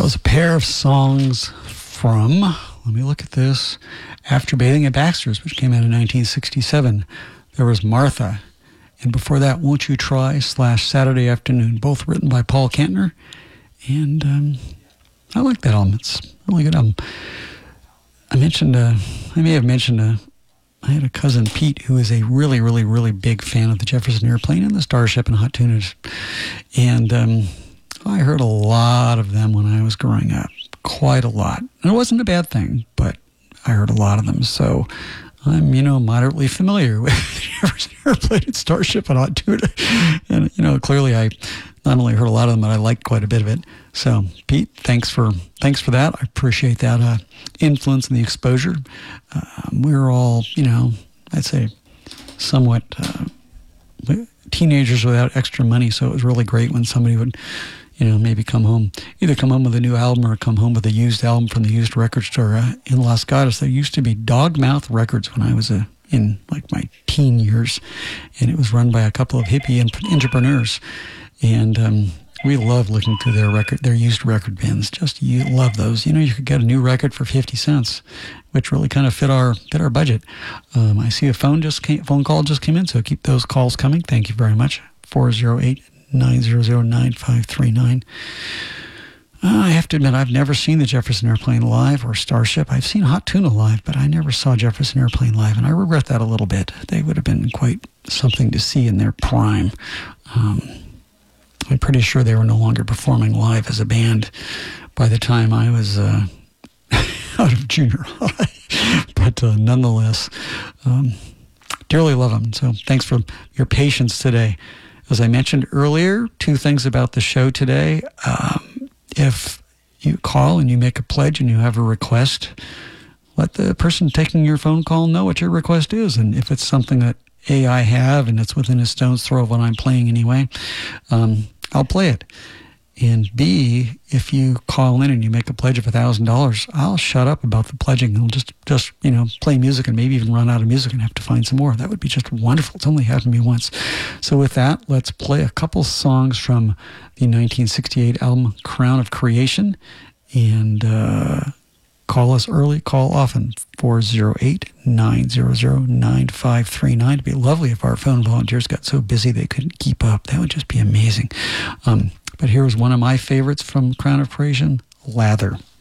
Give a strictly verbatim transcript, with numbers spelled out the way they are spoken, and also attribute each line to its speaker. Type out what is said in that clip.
Speaker 1: was a pair of songs from, let me look at this, After Bathing at Baxter's, which came out in nineteen sixty-seven. There was Martha, and before that, Won't You Try slash Saturday Afternoon, both written by Paul Kantner. And um, I like that album. It's a really good album. I mentioned, uh, I may have mentioned, uh, I had a cousin, Pete, who is a really, really, really big fan of the Jefferson Airplane and the Starship and Hot Tuners. And um, I heard a lot of them when I was growing up, quite a lot. And it wasn't a bad thing, but I heard a lot of them. So I'm, you know, moderately familiar with the Jefferson Airplane and Starship and Hot Tuna. And, you know, clearly I not only heard a lot of them, but I liked quite a bit of it. So, Pete, thanks for thanks for that. I appreciate that uh, influence and the exposure. Um, we were all, you know, I'd say somewhat uh, teenagers without extra money, so it was really great when somebody would, you know, maybe come home, either come home with a new album or come home with a used album from the used record store uh, in Las Gatas. There used to be Dogmouth Records when I was a, in like my teen years, and it was run by a couple of hippie entrepreneurs. And um, we love looking through their record, their used record bins. Just you love those. You know, you could get a new record for fifty cents, which really kind of fit our fit our budget. Um, I see a phone just came, phone call just came in, so keep those calls coming. Thank you very much. four oh eight, nine hundred, nine five three nine. Uh, I have to admit, I've never seen the Jefferson Airplane live or Starship. I've seen Hot Tuna live, but I never saw Jefferson Airplane live, and I regret that a little bit. They would have been quite something to see in their prime. Um, I'm pretty sure they were no longer performing live as a band by the time I was uh, out of junior high. But uh, nonetheless, um, dearly love them. So thanks for your patience today. As I mentioned earlier, two things about the show today. Um, if you call and you make a pledge and you have a request, let the person taking your phone call know what your request is. And if it's something that A, I have and it's within a stone's throw of what I'm playing anyway, um, I'll play it. And B, if you call in and you make a pledge of one thousand dollars, I'll shut up about the pledging. I'll just, just, you know, play music and maybe even run out of music and have to find some more. That would be just wonderful. It's only happened to me once. So with that, let's play a couple songs from the nineteen sixty-eight album Crown of Creation. And uh, call us early, call often, four oh eight, nine hundred, nine five three nine. It'd be lovely if our phone volunteers got so busy they couldn't keep up. That would just be amazing. Um, but here's one of my favorites from Crown of Creation, Lather.